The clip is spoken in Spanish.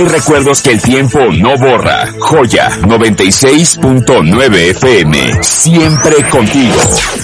Hay recuerdos que el tiempo no borra. Joya 96.9 FM. Siempre contigo.